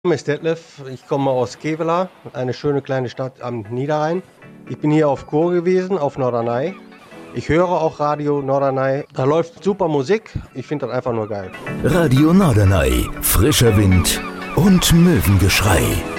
Name ist Detlef, ich komme aus Kevela, eine schöne kleine Stadt am Niederrhein. Ich bin hier auf Kur gewesen, auf Norderney. Ich höre auch Radio Norderney, da läuft super Musik, ich finde das einfach nur geil. Radio Norderney, frischer Wind und Möwengeschrei.